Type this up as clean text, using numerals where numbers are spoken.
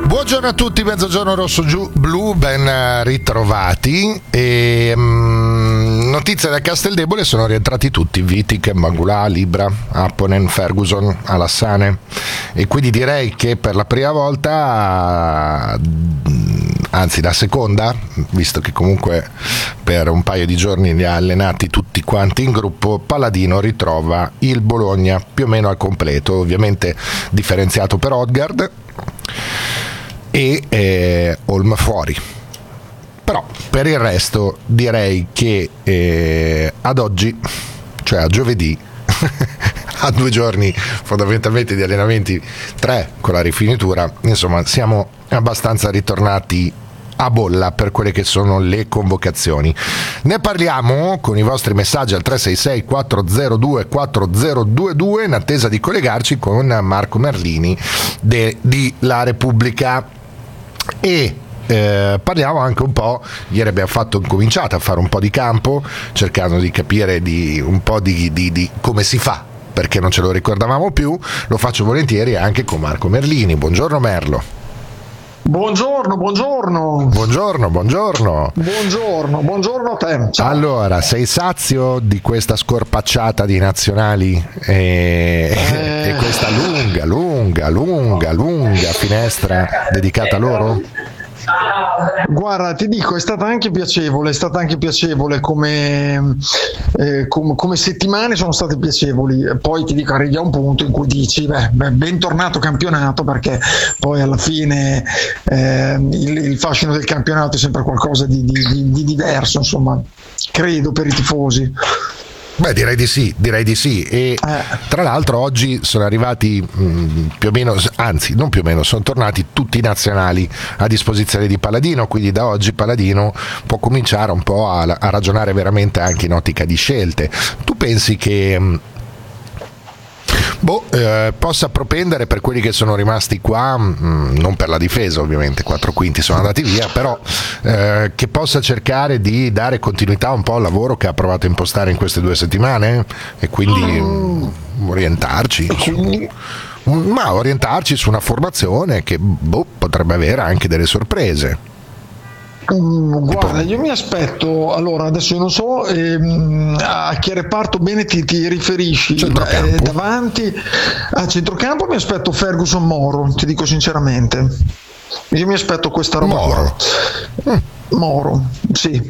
Buongiorno a tutti, mezzogiorno rosso giù blu, ben ritrovati. Notizie da Casteldebole: sono rientrati tutti: Vitic, Mbangula, Libra, Apponen, Ferguson, Alassane, e quindi direi che per la prima volta, anzi la seconda, visto che comunque per un paio di giorni li ha allenati tutti quanti in gruppo, Paladino ritrova il Bologna più o meno al completo, ovviamente differenziato per Odgaard e Olm fuori. Però per il resto direi che ad oggi, cioè a giovedì, a 2 giorni fondamentalmente di allenamenti, 3 con la rifinitura, insomma siamo abbastanza ritornati a bolla per quelle che sono le convocazioni. Ne parliamo con i vostri messaggi al 366 402 4022 in attesa di collegarci con Marco Merlini di La Repubblica. E parliamo anche un po', ieri abbiamo cominciato a fare un po' di campo, cercando di capire un po' di come si fa, perché non ce lo ricordavamo più. Lo faccio volentieri anche con Marco Merlini. Buongiorno Merlo. Buongiorno. Buongiorno a te. Ciao. Allora, sei sazio di questa scorpacciata di nazionali e questa lunga finestra dedicata a loro? Guarda, ti dico, è stata anche piacevole come settimane sono state piacevoli. Poi ti dico, arrivi a un punto in cui dici bentornato campionato, perché poi alla fine il fascino del campionato è sempre qualcosa di diverso, insomma, credo, per i tifosi. Beh, direi di sì. E tra l'altro oggi sono arrivati più o meno, anzi non più o meno, sono tornati tutti i nazionali a disposizione di Paladino, quindi da oggi Paladino può cominciare un po' a ragionare veramente anche in ottica di scelte. Tu pensi che possa propendere per quelli che sono rimasti qua, non per la difesa ovviamente, 4/5 sono andati via, però che possa cercare di dare continuità un po' al lavoro che ha provato a impostare in queste 2 settimane e quindi orientarci su una formazione che potrebbe avere anche delle sorprese? Guarda, io mi aspetto, allora adesso io non so a che reparto bene ti riferisci. Davanti a centrocampo mi aspetto Ferguson, Moro, ti dico sinceramente, io mi aspetto questa roba. Moro, Moro, sì.